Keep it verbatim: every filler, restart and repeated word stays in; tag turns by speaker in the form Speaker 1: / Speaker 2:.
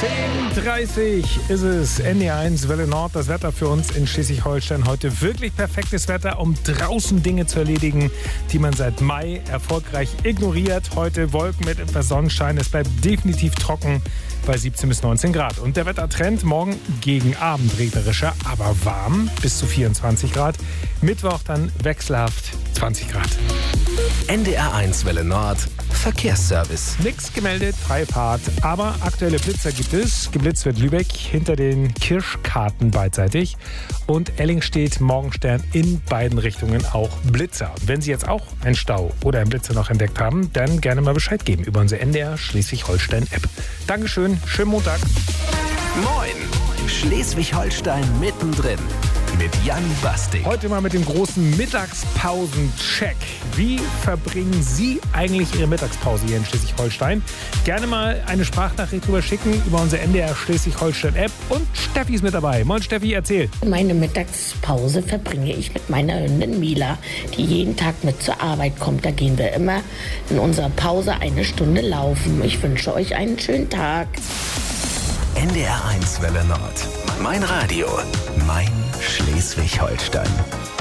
Speaker 1: zehn Uhr dreißig ist es, N D R eins Welle Nord. Das Wetter für uns in Schleswig-Holstein heute wirklich perfektes Wetter, um draußen Dinge zu erledigen, die man seit Mai erfolgreich ignoriert. Heute Wolken mit etwas Sonnenschein. Es bleibt definitiv trocken bei siebzehn bis neunzehn Grad. Und der Wettertrend morgen gegen Abend regnerischer, aber warm bis zu vierundzwanzig Grad. Mittwoch dann wechselhaft zwanzig Grad.
Speaker 2: N D R eins Welle Nord Verkehrsservice.
Speaker 1: Nix gemeldet, freie Fahrt, aber aktuelle Blitzer gibt es. Geblitzt wird Lübeck hinter den Kirschkarten beidseitig. Und Ellingstedt-Morgenstern in beiden Richtungen auch Blitzer. Und wenn Sie jetzt auch einen Stau oder einen Blitzer noch entdeckt haben, dann gerne mal Bescheid geben über unsere N D R Schleswig-Holstein-App. Dankeschön, schönen Montag.
Speaker 2: Moin, Schleswig-Holstein mittendrin. Mit Jan Bastik.
Speaker 1: Heute mal mit dem großen Mittagspausen-Check. Wie verbringen Sie eigentlich Ihre Mittagspause hier in Schleswig-Holstein? Gerne mal eine Sprachnachricht drüber schicken über unsere N D R Schleswig-Holstein-App. Und Steffi ist mit dabei. Moin Steffi, erzähl.
Speaker 3: Meine Mittagspause verbringe ich mit meiner Hündin Mila, die jeden Tag mit zur Arbeit kommt. Da gehen wir immer in unserer Pause eine Stunde laufen. Ich wünsche euch einen schönen Tag.
Speaker 2: N D R eins Welle Nord. Mein Radio. Mein Schleswig-Holstein.